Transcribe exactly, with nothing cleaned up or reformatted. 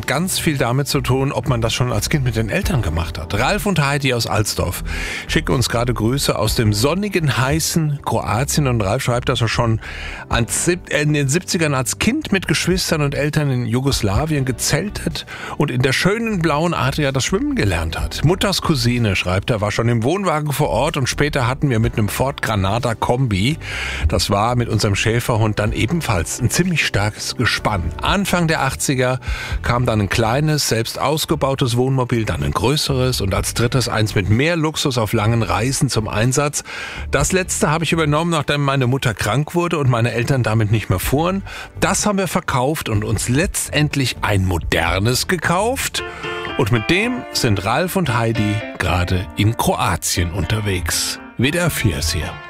hat ganz viel damit zu tun, ob man das schon als Kind mit den Eltern gemacht hat. Ralf und Heidi aus Alsdorf schicken uns gerade Grüße aus dem sonnigen, heißen Kroatien. Und Ralf schreibt, dass er schon in den siebzigern als Kind mit Geschwistern und Eltern in Jugoslawien gezeltet und in der schönen blauen Adria das Schwimmen gelernt hat. Mutters Cousine, schreibt er, war schon im Wohnwagen vor Ort und später hatten wir mit einem Ford Granada Kombi, das war mit unserem Schäferhund dann ebenfalls ein ziemlich starkes Gespann. Anfang der achtziger kam dann ein kleines, selbst ausgebautes Wohnmobil, dann ein größeres und als drittes eins mit mehr Luxus auf langen Reisen zum Einsatz. Das letzte habe ich übernommen, nachdem meine Mutter krank wurde und meine Eltern damit nicht mehr fuhren. Das haben wir verkauft und uns letztendlich ein modernes gekauft. Und mit dem sind Ralf und Heidi gerade in Kroatien unterwegs. W D R vier ist hier.